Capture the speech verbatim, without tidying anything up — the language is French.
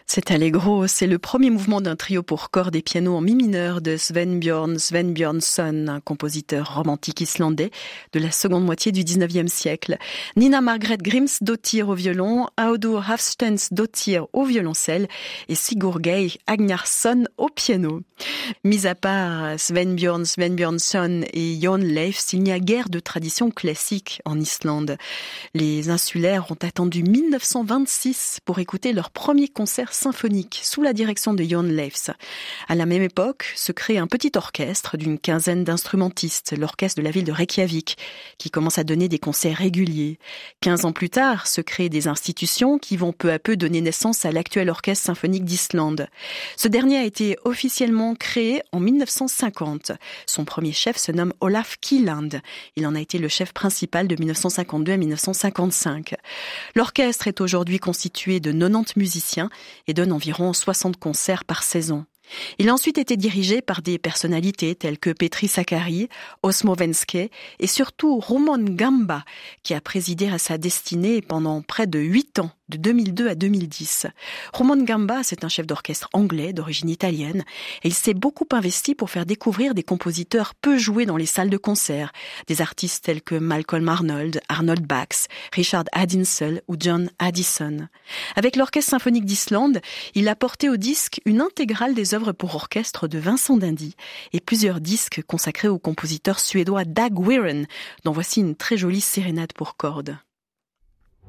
Cet allegro, c'est le premier mouvement d'un trio pour cordes et piano en mi mineur de Svenbjörn Svenbjörnsson, un compositeur romantique islandais de la seconde moitié du dix-neuvième siècle. Nina Margret Grimsdottir au violon, Audur Hafsteinsdottir au violoncelle et Sigurgeir Agnarsson au piano. Mis à part Svenbjörn Svenbjörnsson et Jon Leifs, il n'y a guère de tradition classique en Islande. Les insulaires ont attendu mille neuf cent vingt-six pour écouter leur premier concert symphonique sous la direction de Jon Leifs. À la même époque, se crée un petit orchestre d'une quinzaine d'instrumentistes, l'orchestre de la ville de Reykjavik, qui commence à donner des concerts réguliers. Quinze ans plus tard, se créent des institutions qui vont peu à peu donner naissance à l'actuel orchestre symphonique d'Islande. Ce dernier a été officiellement créé en mille neuf cent cinquante. Son premier chef se nomme Olaf Kielland. Il en a été le chef principal de mille neuf cent cinquante-deux à mille neuf cent cinquante-cinq. L'orchestre est aujourd'hui constitué de quatre-vingt-dix musiciens et donne environ soixante concerts par saison. Il a ensuite été dirigé par des personnalités telles que Petri Sakari, Osmo Venske et surtout Roman Gamba, qui a présidé à sa destinée pendant près de huit ans, de deux mille deux à deux mille dix. Roman Gamba, c'est un chef d'orchestre anglais d'origine italienne et il s'est beaucoup investi pour faire découvrir des compositeurs peu joués dans les salles de concert, des artistes tels que Malcolm Arnold, Arnold Bax, Richard Addinsell ou John Addison. Avec l'Orchestre symphonique d'Islande, il a porté au disque une intégrale des œuvres pour orchestre de Vincent d'Indy et plusieurs disques consacrés au compositeur suédois Dag Wiren, dont voici une très jolie sérénade pour cordes.